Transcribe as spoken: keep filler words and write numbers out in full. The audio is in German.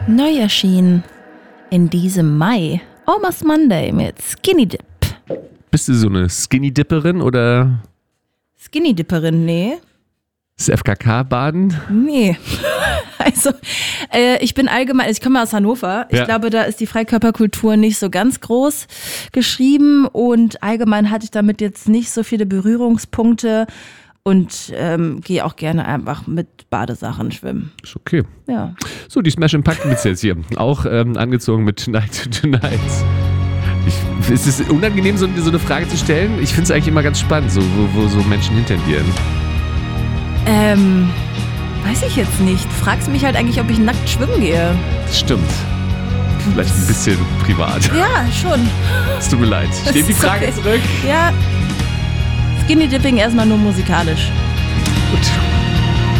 Neu erschienen in diesem Mai. Almost Monday mit Skinny Dip. Bist du so eine Skinny-Dipperin oder Skinny Dipperin, nee. das F K K-Baden? Nee. Also, äh, ich bin allgemein, ich komme aus Hannover. Ich Ja. glaube, da ist die Freikörperkultur nicht so ganz groß geschrieben und allgemein hatte ich damit jetzt nicht so viele Berührungspunkte und ähm, gehe auch gerne einfach mit Badesachen schwimmen. Ist okay. Ja. So, die Smash Impact Witz jetzt hier. Auch ähm, angezogen mit Tonight to Tonight. Ich, ist es unangenehm, so, so eine Frage zu stellen? Ich finde es eigentlich immer ganz spannend, so, wo, wo so Menschen hintendieren. Ähm, weiß ich jetzt nicht. Fragst mich halt eigentlich, ob ich nackt schwimmen gehe. Das stimmt. Vielleicht ein bisschen privat. Ja, schon. Es tut mir leid. Ich nehme die Ist Frage okay. zurück. Ja. Skinny Dipping erstmal nur musikalisch. Gut.